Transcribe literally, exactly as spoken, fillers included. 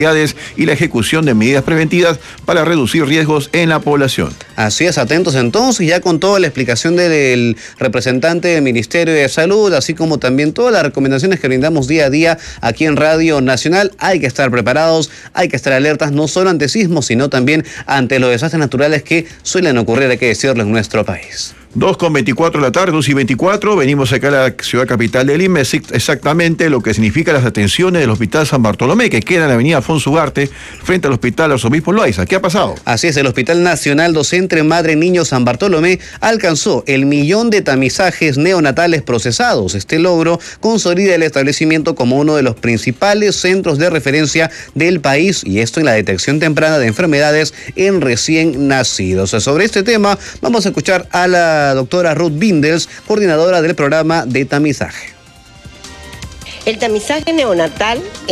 y la ejecución de medidas preventivas para reducir riesgos en la población. Así es, atentos entonces, ya con toda la explicación del representante del Ministerio de Salud, así como también todas las recomendaciones que brindamos día a día aquí en Radio Nacional. Hay que estar preparados, hay que estar alertas, no solo ante sismos, sino también ante los desastres naturales que suelen ocurrir, hay que decirlo, en nuestro país. dos con veinticuatro de la tarde, dos y veinticuatro, venimos acá a la ciudad capital de Lima, exactamente lo que significa las atenciones del Hospital San Bartolomé, que queda en la avenida Afonso Ugarte, frente al Hospital Arzobispo Loaiza. ¿Qué ha pasado? Así es, el Hospital Nacional Docente Madre Niño San Bartolomé alcanzó el millón de tamizajes neonatales procesados. Este logro consolida el establecimiento como uno de los principales centros de referencia del país, y esto en la detección temprana de enfermedades en recién nacidos. Sobre este tema vamos a escuchar a la doctora Ruth Bindels, coordinadora del programa de tamizaje. El tamizaje neonatal